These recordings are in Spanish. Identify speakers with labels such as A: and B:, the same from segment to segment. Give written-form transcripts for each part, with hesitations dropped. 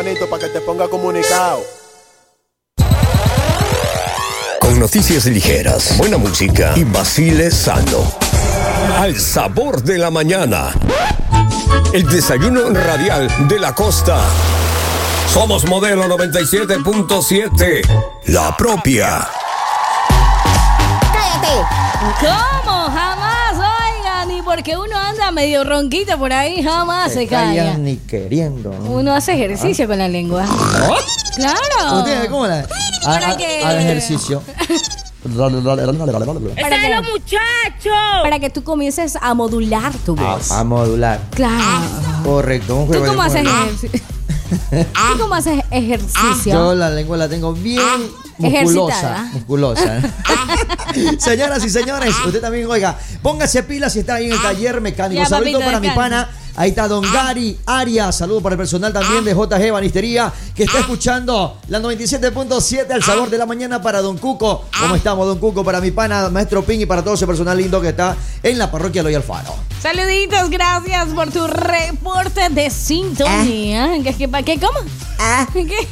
A: Para que te ponga comunicado.
B: Con noticias ligeras, buena música y vacile sano. Al sabor de la mañana. El desayuno radial de la costa. Somos modelo 97.7. La propia.
C: ¡Cállate!
D: ¿Cómo? Jamás, oigan. Y porque uno anda medio ronquito por ahí, jamás se calla.
E: Ni queriendo.
D: Uno hace ejercicio con la lengua. Claro.
E: ¿Usted cómo la?
D: Para que-
E: Al ejercicio.
D: ¡Esa de los muchachos! Para que tú comiences a modular tu voz.
E: A modular.
D: Claro.
E: Correcto. Un
D: ¿Tú
E: juego
D: cómo
E: de
D: haces
E: modular.
D: ejercicio? ¿Tú cómo haces ejercicio?
E: Yo la lengua la tengo bien
D: Ejercitada.
E: musculosa. Señoras y señores, usted también, oiga, póngase pilas si está ahí en el taller mecánico.
D: Ya,
E: Saludito
D: papito,
E: para mi
D: descansa.
E: pana. Ahí está Don Gary Arias. Saludo para el personal también de JG Banistería que está escuchando la 97.7 al sabor de la mañana para Don Cuco. ¿Cómo estamos, Don Cuco? Para mi pana Maestro Ping y para todo ese personal lindo que está en la parroquia Loy Alfaro.
D: Saluditos, gracias por tu reporte de sintonía. ¿Qué? ¿Cómo? ¿Qué?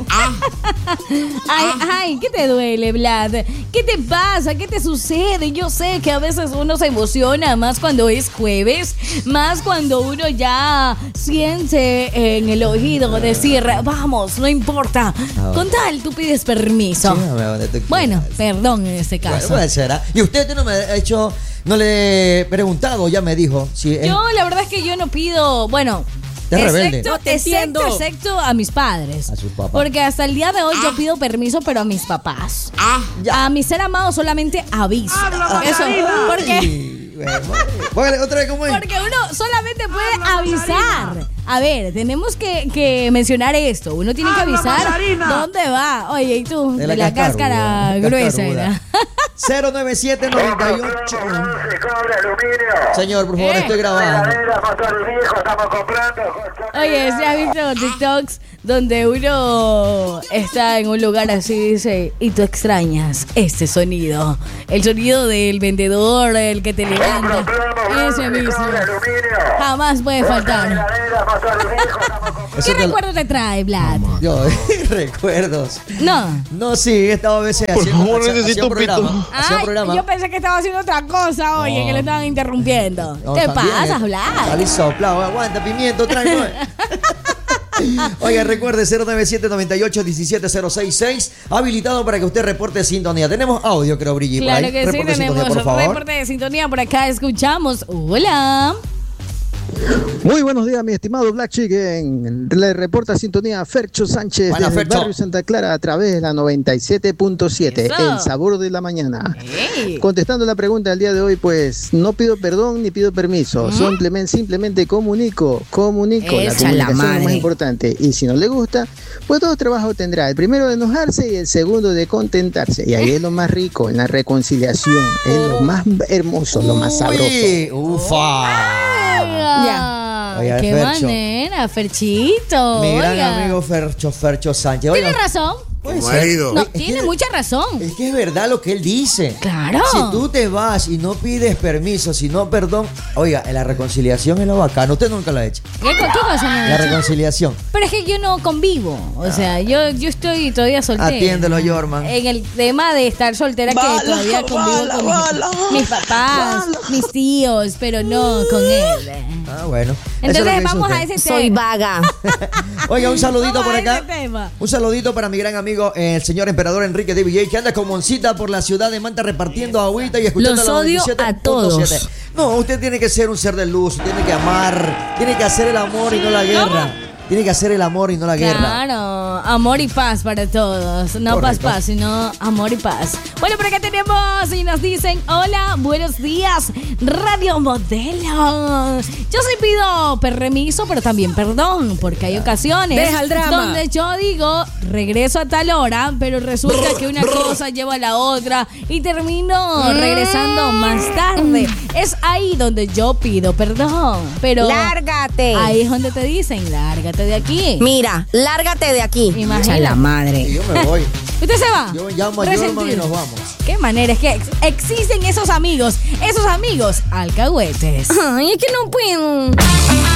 D: Ay, ¿qué te duele, Vlad? ¿Qué te pasa? ¿Qué te sucede? Yo sé que a veces uno se emociona más cuando es jueves, más cuando uno ya siente en el oído decir, vamos, no importa. Con tal, tú pides permiso. Bueno, perdón en este
E: Bueno,
D: caso.
E: puede ser, ¿ah? Y usted no me ha hecho, no le he preguntado, ya me dijo. Si
D: Yo, la verdad es que yo no pido, bueno,
E: Es rebelde.
D: excepto a mis padres.
E: A sus papás.
D: Porque hasta el día de hoy yo pido permiso, pero a mis papás. A mi ser amado solamente aviso. Eso, porque
E: Ay, bueno, otra vez, ¿cómo es?
D: Porque uno solamente puede avisar. A ver, tenemos que mencionar esto. Uno tiene que avisar dónde va. Oye, ¿y tú? De la cáscara gruesa. ¿verdad?
E: 09798. Señor, por favor, estoy grabando.
D: Oye, ¿se ha visto TikToks donde uno está en un lugar así y dice, y tú extrañas este sonido? El sonido del vendedor, el que te levanta. Ese mismo. Jamás puede faltar. ¿Qué recuerdo te trae, Vlad?
E: Yo, recuerdos.
D: No.
E: No, sí, he estado a veces haciendo un programa. Hacía un programa.
D: Yo pensé que estaba haciendo otra cosa, oye, que le estaban interrumpiendo.
E: No,
D: ¿Qué
E: también,
D: pasa, Vlad?
E: Salí soplado, aguanta, pimiento, trae. Oiga, recuerde 097-98-17066, habilitado para que usted reporte sintonía. Tenemos audio, creo, Brigitte.
D: Claro que sí,
E: Reporte de sintonía,
D: tenemos
E: por favor.
D: reporte de sintonía por acá. Escuchamos. Hola.
F: Muy buenos días, mi estimado Black Chicken. Le reporta sintonía Fercho Sánchez
E: Buena,
F: desde el
E: Fercho.
F: barrio Santa Clara a través de la 97.7,
D: Eso.
F: el sabor de la mañana.
D: Hey.
F: Contestando la pregunta del día de hoy, pues no pido perdón ni pido permiso, simplemente comunico. La
C: Echa la
F: comunicación es lo
C: madre.
F: más importante. Y si no le gusta, pues dos trabajos tendrá. El primero de enojarse y el segundo de contentarse. Y ahí es lo más rico, en la reconciliación. Es lo más hermoso, lo más sabroso.
E: Uy, ufa.
D: Ya.
E: Oiga,
D: Qué
E: Fercho.
D: manera, Ferchito.
E: Mi gran
D: oiga.
E: amigo Fercho Sánchez.
D: Tiene
E: Oiga,
D: razón.
E: puede
A: Como
E: ser.
A: ha ido.
D: No,
E: Es que-
D: tiene mucha razón.
E: Es que es verdad lo que él dice.
D: Claro.
E: Si tú te vas y no pides permiso, si no perdón, oiga, la reconciliación es lo bacano. Usted nunca lo ha hecho.
D: ¿Qué cosa no he
E: La
D: hecho?
E: reconciliación.
D: Pero es que yo no convivo. O sea, yo estoy todavía soltera.
E: Atiéndelo, Jorman.
D: En el tema de estar soltera, que todavía convivo con mis papás, mis tíos, pero no con él.
E: Ah, bueno. Eso es lo
D: Entonces
E: que dice
D: vamos a
E: usted.
D: ese
C: Soy
D: tema.
C: vaga.
E: Oiga, un saludito
D: Vamos
E: por
D: a
E: acá.
D: ese tema.
E: Un saludito para mi gran amigo, el señor emperador Enrique de Villay, que anda con Moncita por la ciudad de Manta repartiendo agüita y escuchando
C: Los
E: la
C: odio
E: 97.7.
C: a todos.
E: No, usted tiene que ser un ser de luz, tiene que amar, tiene que hacer el amor y no la guerra. Tiene que hacer el amor y no la guerra.
D: Claro, amor y paz para todos. No
E: Correcto.
D: paz, sino amor y paz. Bueno, por acá tenemos y nos dicen, hola, buenos días, Radio Modelo. Yo sí pido permiso, pero también perdón, porque hay ocasiones
C: Deja el drama.
D: donde yo digo, regreso a tal hora, pero resulta que una cosa lleva a la otra y termino regresando más tarde. Es ahí donde yo pido perdón, pero
C: Lárgate.
D: ahí es donde te dicen, lárgate de aquí.
C: Mira, lárgate de aquí.
D: Imagínate.
C: Echa la madre.
E: Y yo me voy.
D: ¿Usted se va?
E: Yo llamo a Jorman y
D: Resentido.
E: nos vamos.
D: Qué manera, es que existen esos amigos alcahuetes.
C: Ay, es que no puedo.